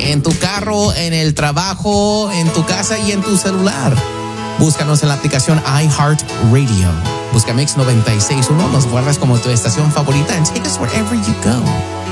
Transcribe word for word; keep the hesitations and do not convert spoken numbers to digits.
en tu carro, en el trabajo, en tu casa y en tu celular. Búscanos en la aplicación iHeartRadio. Busca Mix noventa y seis punto uno, nos guardas como tu estación favorita and take us wherever you go.